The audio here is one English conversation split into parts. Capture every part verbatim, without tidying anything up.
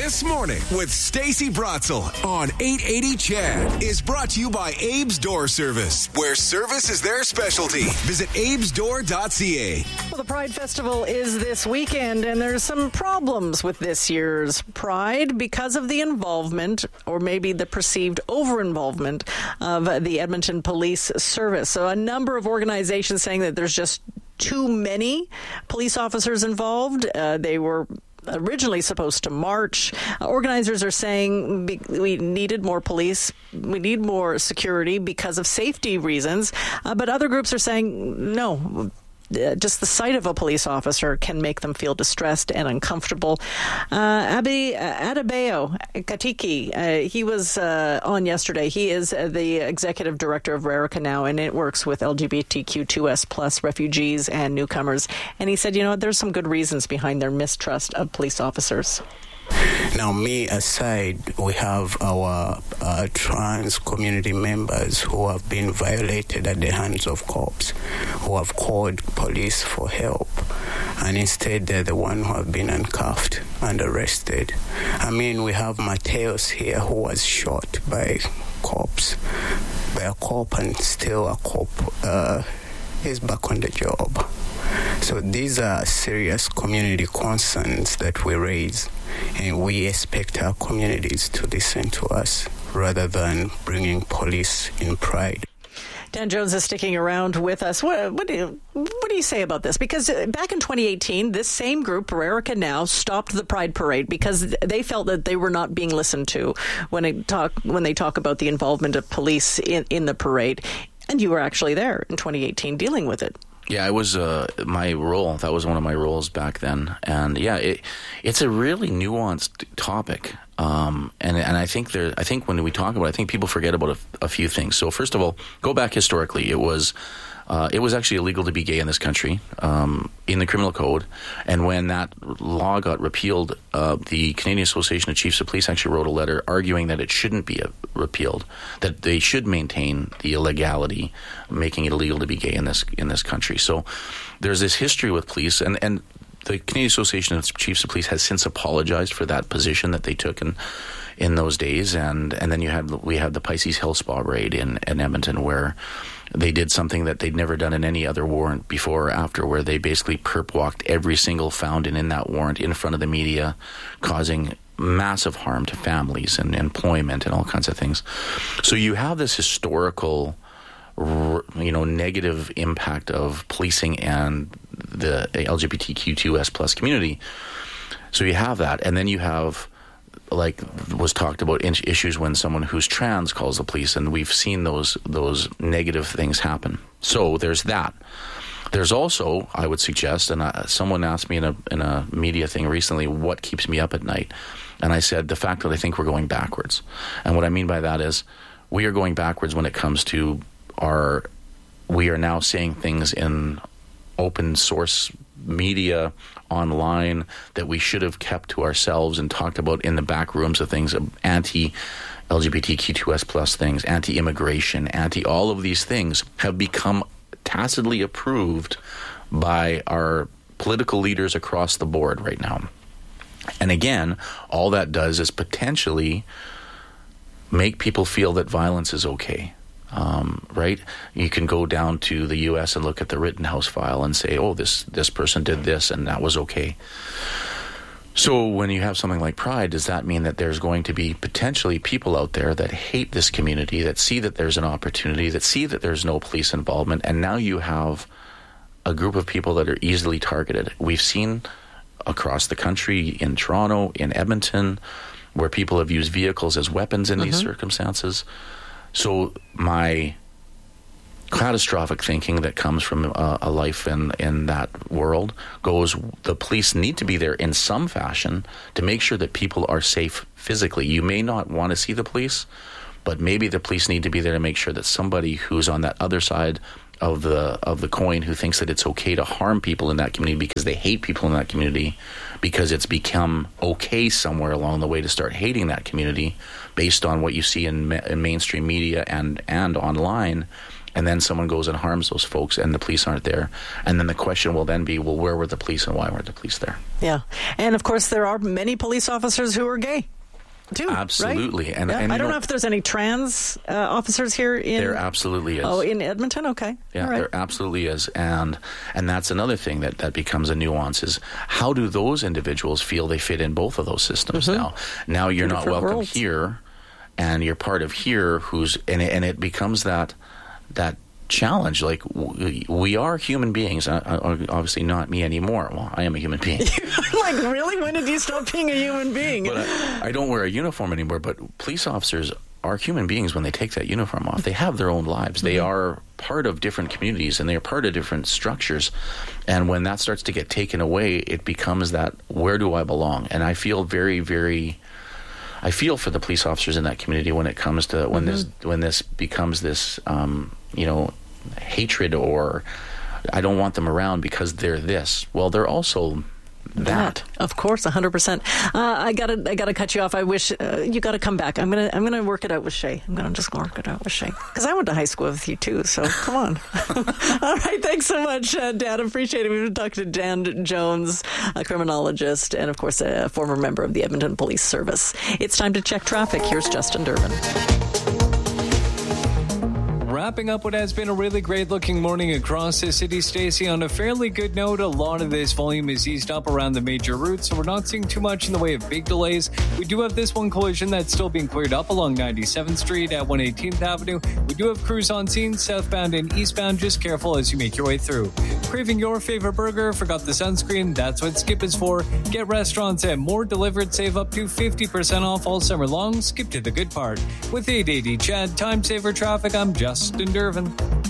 This Morning with Stacey Bratzel on eight eighty C H E D is brought to you by Abe's Door Service, where service is their specialty. Visit abes door dot c a. Well, the Pride Festival is this weekend, and there's some problems with this year's Pride because of the involvement, or maybe the perceived over-involvement, of the Edmonton Police Service. So a number of organizations saying that there's just too many police officers involved. Uh, they were originally supposed to march. Uh, organizers are saying be- we needed more police, we need more security because of safety reasons. Uh, but other groups are saying no. Uh, just the sight of a police officer can make them feel distressed and uncomfortable. Uh, Abi uh, Adebayo Katiki, uh, he was uh, on yesterday. He is uh, the executive director of Rarica Now, and it works with L G B T Q two S plus refugees and newcomers. And he said, you know what, there's some good reasons behind their mistrust of police officers. Now, me aside, we have our uh, trans community members who have been violated at the hands of cops, who have called police for help, and instead they're the one who have been handcuffed and arrested. I mean, we have Mateus here who was shot by cops, by a cop, and still a cop uh, is back on the job. So these are serious community concerns that we raise, and we expect our communities to listen to us rather than bringing police in pride. Dan Jones is sticking around with us. What, what, do you, what do you say about this? Because back in twenty eighteen, this same group, Rarica Now, stopped the Pride Parade because they felt that they were not being listened to when, it talk, when they talk about the involvement of police in, in the parade. And you were actually there in twenty eighteen dealing with it. Yeah, it was uh, my role. That was one of my roles back then. And yeah, it, it's a really nuanced topic. Um, and and I think there, I think when we talk about it, I think people forget about a, a few things. So first of all, go back historically. It was uh, it was actually illegal to be gay in this country um, in the criminal code. And when that law got repealed, uh, the Canadian Association of Chiefs of Police actually wrote a letter arguing that it shouldn't be a, repealed, that they should maintain the illegality, making it illegal to be gay in this in this country. So there's this history with police, and, and the Canadian Association of Chiefs of Police has since apologized for that position that they took in in those days. And, and then you had we had the Pisces Hill Spa raid in, in Edmonton, where they did something that they'd never done in any other warrant before or after, where they basically perp walked every single found in that warrant in front of the media, causing massive harm to families and employment and all kinds of things. So you have this historical, you know, negative impact of policing and the L G B T Q two S plus community. So you have that, and then you have, like was talked about, issues when someone who's trans calls the police, and we've seen those those negative things happen. So there's that. There's also, I would suggest, and I, someone asked me in a in a media thing recently, what keeps me up at night? And I said, the fact that I think we're going backwards. And what I mean by that is, we are going backwards when it comes to our, we are now saying things in open source media online that we should have kept to ourselves and talked about in the back rooms of things, anti-L G B T Q two S plus things, anti-immigration, anti all of these things have become tacitly approved by our political leaders across the board right now. And again, all that does is potentially make people feel that violence is okay. Um, right? You can go down to the U S and look at the Rittenhouse file and say, oh, this this person did this and that was okay. So when you have something like Pride, does that mean that there's going to be potentially people out there that hate this community, that see that there's an opportunity, that see that there's no police involvement, and now you have a group of people that are easily targeted? We've seen across the country, in Toronto, in Edmonton, where people have used vehicles as weapons in mm-hmm. these circumstances. So my catastrophic thinking that comes from uh, a life in, in that world goes, the police need to be there in some fashion to make sure that people are safe physically. You may not want to see the police, but maybe the police need to be there to make sure that somebody who's on that other side of the of the coin, who thinks that it's okay to harm people in that community because they hate people in that community, because it's become okay somewhere along the way to start hating that community based on what you see in, ma- in mainstream media and and online, and then someone goes and harms those folks and the police aren't there. And then the question will then be, well, where were the police and why weren't the police there? Yeah. And of course, there are many police officers who are gay. Too, absolutely. Right? And, yeah. and I don't know, know if there's any trans uh, officers here in there absolutely is. Oh, in Edmonton? Okay. Yeah, right. there absolutely is. And and that's another thing that, that becomes a nuance is how do those individuals feel they fit in both of those systems mm-hmm. now? Now you're Two not welcome worlds. here and you're part of here who's and it, and it becomes that that challenge. Like we, we are human beings. Uh, obviously not me anymore. Well, I am a human being. Like, really? When did you stop being a human being? But I, I don't wear a uniform anymore, but police officers are human beings when they take that uniform off. They have their own lives. They mm-hmm. are part of different communities, and they are part of different structures. And when that starts to get taken away, it becomes that, where do I belong? And I feel very, very... I feel for the police officers in that community when it comes to... when mm-hmm. this when this becomes this, um, you know, hatred or... I don't want them around because they're this. Well, they're also... That. that of course, one hundred percent. Uh, I gotta, I gotta cut you off. I wish uh, you gotta come back. I'm gonna, I'm gonna work it out with Shay. I'm gonna just work it out with Shay because I went to high school with you too. So come on. All right, thanks so much, uh, Dan. Appreciate it. We've been talking to Dan Jones, a criminologist, and of course a former member of the Edmonton Police Service. It's time to check traffic. Here's Justin Durbin. Wrapping up what has been a really great looking morning across the city, Stacey. On a fairly good note, a lot of this volume is eased up around the major routes, so we're not seeing too much in the way of big delays. We do have this one collision that's still being cleared up along ninety-seventh Street at one eighteenth Avenue. We do have crews on scene, southbound and eastbound. Just careful as you make your way through. Craving your favorite burger? Forgot the sunscreen? That's what Skip is for. Get restaurants and more delivered. Save up to fifty percent off all summer long. Skip to the good part. With eight eighty Chad, Time Saver Traffic, I'm Justin Durbin.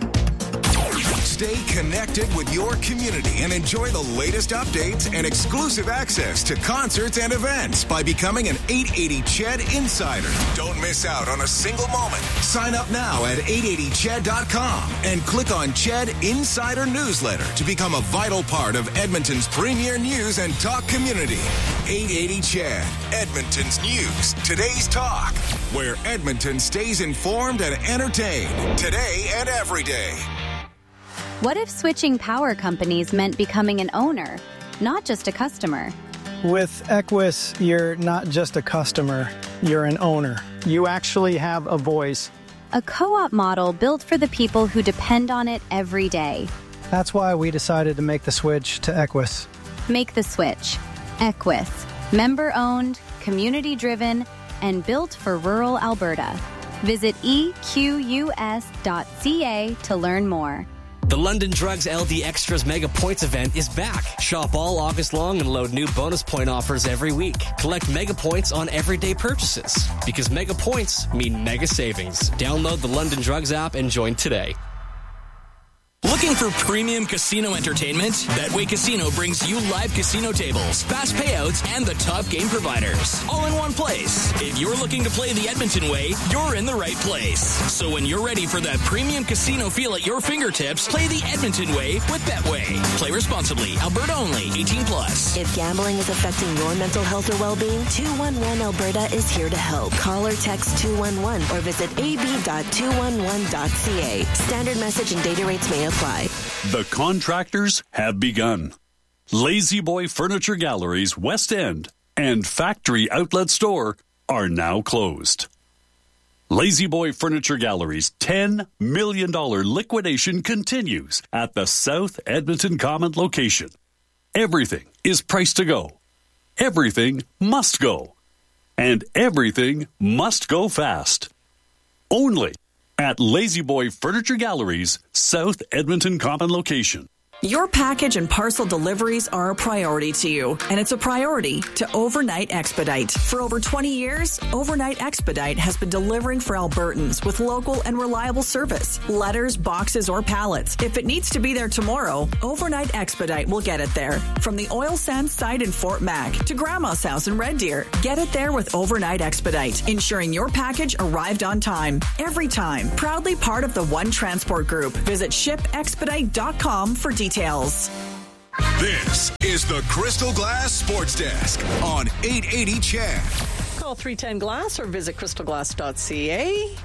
Stay connected with your community and enjoy the latest updates and exclusive access to concerts and events by becoming an eight eighty C H E D Insider. Don't miss out on a single moment. Sign up now at eight eighty C H E D dot com and click on C H E D Insider Newsletter to become a vital part of Edmonton's premier news and talk community. eight eighty C H E D, Edmonton's news, today's talk, where Edmonton stays informed and entertained today and every day. What if switching power companies meant becoming an owner, not just a customer? With Equus, you're not just a customer, you're an owner. You actually have a voice. A co-op model built for the people who depend on it every day. That's why we decided to make the switch to Equus. Make the switch. Equus. Member-owned, community-driven, and built for rural Alberta. Visit E Q U S dot C A to learn more. The London Drugs L D Extras Mega Points event is back. Shop all August long and load new bonus point offers every week. Collect Mega Points on everyday purchases. Because Mega Points mean mega savings. Download the London Drugs app and join today. Looking for premium casino entertainment? Betway Casino brings you live casino tables, fast payouts, and the top game providers, all in one place. If you're looking to play the Edmonton way, you're in the right place. So when you're ready for that premium casino feel at your fingertips, play the Edmonton way with Betway. Play responsibly. Alberta only. eighteen plus. If gambling is affecting your mental health or well-being, two one one Alberta is here to help. Call or text two one one or visit a b dot two one one dot c a. Standard message and data rates may apply. The contractors have begun. Lazy Boy Furniture Galleries West End and Factory Outlet Store are now closed. Lazy Boy Furniture Galleries' ten million dollars liquidation continues at the South Edmonton Common location. Everything is priced to go. Everything must go. And everything must go fast. Only at Lazy Boy Furniture Galleries, South Edmonton Common location. Your package and parcel deliveries are a priority to you, and it's a priority to Overnight Expedite. For over twenty years, Overnight Expedite has been delivering for Albertans with local and reliable service. Letters, boxes, or pallets. If it needs to be there tomorrow, Overnight Expedite will get it there. From the oil sands site in Fort Mac to Grandma's house in Red Deer, get it there with Overnight Expedite, ensuring your package arrived on time, every time. Proudly part of the One Transport Group. Visit ship expedite dot com for details. Details. This is the Crystal Glass Sports Desk on eight eighty C H E D. Call three one zero glass or visit crystal glass dot c a.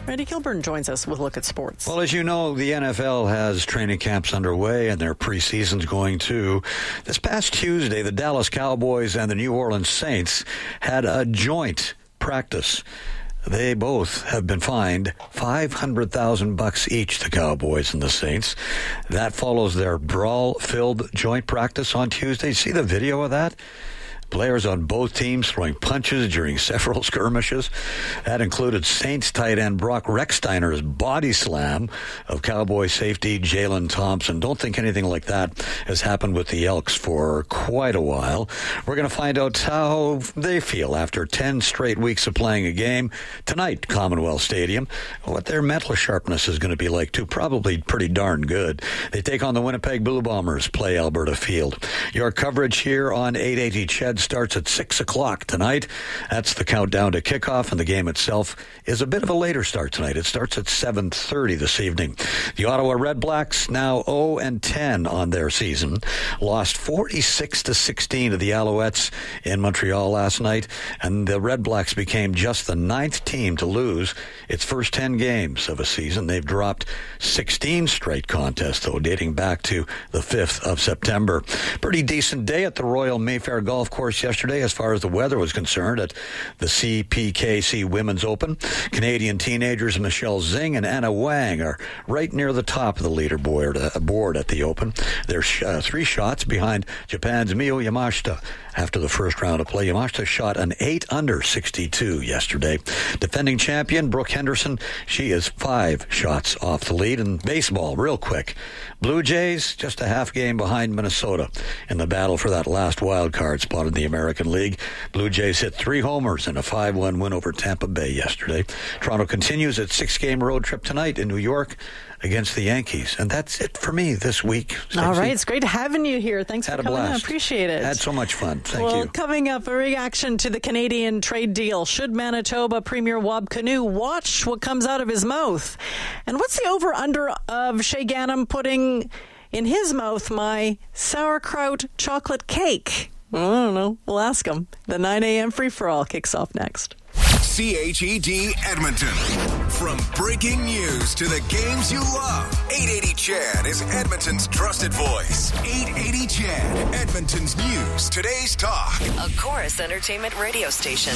Randy Kilburn joins us with a look at sports. Well, as you know, the N F L has training camps underway and their preseason's going too. This past Tuesday, the Dallas Cowboys and the New Orleans Saints had a joint practice. They both have been fined five hundred thousand bucks each, the Cowboys and the Saints. That follows their brawl-filled joint practice on Tuesday. See the video of that? Players on both teams throwing punches during several skirmishes. That included Saints tight end Brock Rechsteiner's body slam of Cowboy safety Jalen Thompson. Don't think anything like that has happened with the Elks for quite a while. We're going to find out how they feel after ten straight weeks of playing a game tonight, Commonwealth Stadium. What their mental sharpness is going to be like, too. Probably pretty darn good. They take on the Winnipeg Blue Bombers, play Alberta Field. Your coverage here on eight eighty C H E D starts at six o'clock tonight. That's the countdown to kickoff, and the game itself is a bit of a later start tonight. It starts at seven thirty this evening. The Ottawa Red Blacks now oh and ten on their season. Lost forty-six to sixteen to the Alouettes in Montreal last night, and the Red Blacks became just the ninth team to lose its first ten games of a season. They've dropped sixteen straight contests, though, dating back to the fifth of September. Pretty decent day at the Royal Mayfair Golf Course yesterday as far as the weather was concerned at the C P K C Women's Open. Canadian teenagers Michelle Zing and Anna Wang are right near the top of the leaderboard uh, board at the Open. They're sh- uh, three shots behind Japan's Miyu Yamashita. After the first round of play, Yamashita shot an eight under sixty-two yesterday. Defending champion Brooke Henderson, she is five shots off the lead. In baseball, real quick, Blue Jays just a half game behind Minnesota in the battle for that last wild card spot in the American League. Blue Jays hit three homers in a five one win over Tampa Bay yesterday. Toronto continues its six-game road trip tonight in New York against the Yankees. And that's it for me this week. Stacey. All right. It's great having you here. Thanks Had for a coming. blast. I appreciate it. Had so much fun. Thank well, you. Coming up, a reaction to the Canadian trade deal. Should Manitoba Premier Wab Kinew watch what comes out of his mouth? And what's the over-under of Shay Ganem putting in his mouth my sauerkraut chocolate cake? I don't know. We'll ask him. The nine a.m. free-for-all kicks off next. C H E D Edmonton. From breaking news to the games you love, eight eighty C H E D is Edmonton's trusted voice. eight eighty C H E D, Edmonton's news, today's talk. A Chorus Entertainment radio station.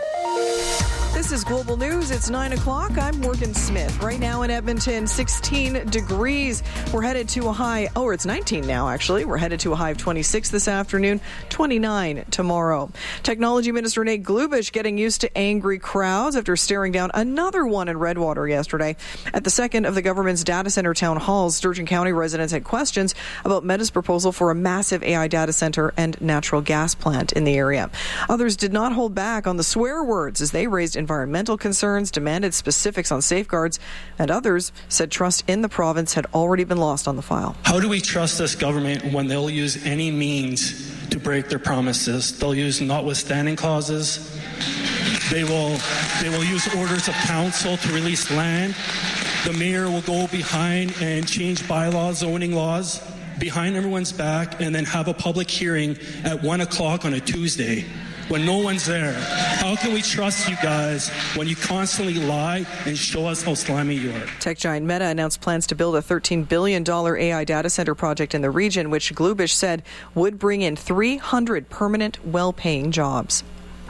This is Global News. It's nine o'clock. I'm Morgan Smith. Right now in Edmonton, sixteen degrees. We're headed to a high, oh, it's nineteen now, actually. We're headed to a high of twenty-six this afternoon, twenty-nine tomorrow. Technology Minister Nate Glubish getting used to angry crowds after staring down another one in Redwater yesterday. At the second of the government's data center town halls, Sturgeon County residents had questions about Meta's proposal for a massive A I data center and natural gas plant in the area. Others did not hold back on the swear words as they raised environmental concerns, demanded specifics on safeguards, and others said trust in the province had already been lost on the file. How do we trust this government when they'll use any means to break their promises? They'll use notwithstanding clauses. They will, they will use orders of council to release land. The mayor will go behind and change bylaws, zoning laws, behind everyone's back, and then have a public hearing at one o'clock on a Tuesday when no one's there. How can we trust you guys when you constantly lie and show us how slimy you are? Tech giant Meta announced plans to build a thirteen billion dollars A I data center project in the region, which Glubish said would bring in three hundred permanent, well-paying jobs.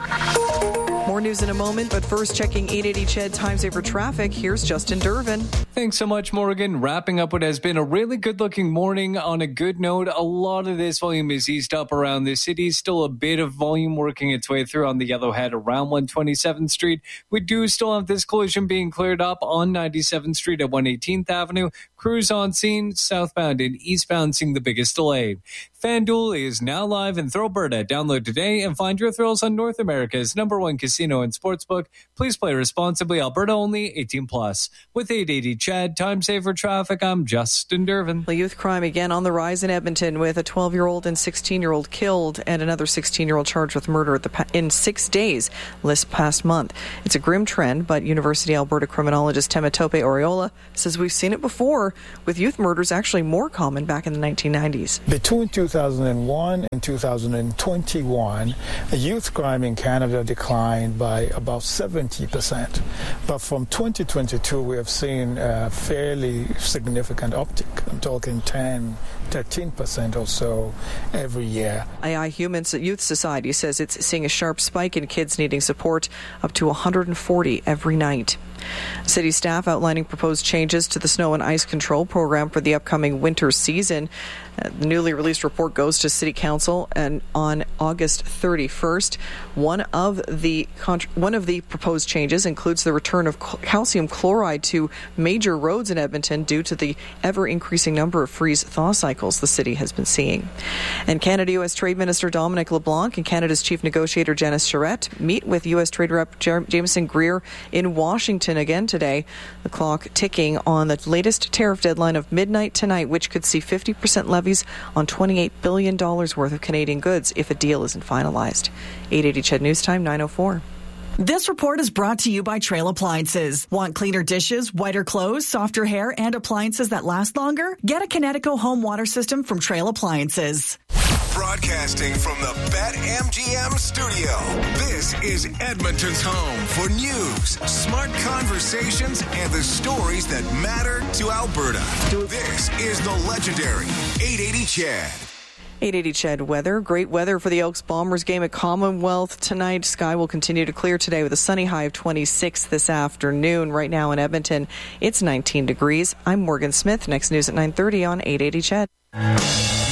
More news in a moment, but first checking eight eighty C H E D Time Saver Traffic. Here's Justin Durbin. Thanks so much, Morgan. Wrapping up what has been a really good-looking morning on a good note. A lot of this volume is eased up around the city. Still a bit of volume working its way through on the Yellowhead around one twenty-seventh Street. We do still have this collision being cleared up on ninety-seventh Street at one eighteenth Avenue. Crews on scene, southbound and eastbound seeing the biggest delay. FanDuel is now live in Alberta. Download today and find your thrills on North America's number one casino and sportsbook. Please play responsibly. Alberta only, eighteen plus. With eight eighty C Chad. Time saver traffic. I'm Justin Dervin. The youth crime again on the rise in Edmonton, with a twelve-year-old and sixteen-year-old killed and another sixteen-year-old charged with murder at the pa- in six days this past month. It's a grim trend, but University of Alberta criminologist Temitope Oriola says we've seen it before, with youth murders actually more common back in the nineteen nineties. Between two thousand one and two thousand twenty-one, youth crime in Canada declined by about seventy percent. But from twenty twenty-two, we have seen a fairly significant uptick. I'm talking ten, thirteen percent or so every year. A I Human Youth Society says it's seeing a sharp spike in kids needing support, up to one hundred forty every night. City staff outlining proposed changes to the snow and ice control program for the upcoming winter season. Uh, the newly released report goes to City Council, and on August thirty-first, one of the contr- one of the proposed changes includes the return of cal- calcium chloride to major roads in Edmonton due to the ever-increasing number of freeze-thaw cycles the city has been seeing. And Canada-U S Trade Minister Dominic LeBlanc and Canada's Chief Negotiator Janice Charette meet with U S Trade Rep Jer- Jameson Greer in Washington again today. The clock ticking on the latest tariff deadline of midnight tonight, which could see fifty percent levies on twenty-eight billion dollars worth of Canadian goods if a deal isn't finalized. eight eighty C H E D News Time, nine oh four. This report is brought to you by Trail Appliances. Want cleaner dishes, whiter clothes, softer hair, and appliances that last longer? Get a Kinetico home water system from Trail Appliances. Broadcasting from the BetMGM studio, this is Edmonton's home for news, smart conversations, and the stories that matter to Alberta. This is the legendary eight eighty C H E D. eight eighty C H E D weather. Great weather for the Elks Bombers game at Commonwealth tonight. Sky will continue to clear today with a sunny high of twenty-six this afternoon. Right now in Edmonton, it's nineteen degrees. I'm Morgan Smith. Next news at nine thirty on eight eighty C H E D.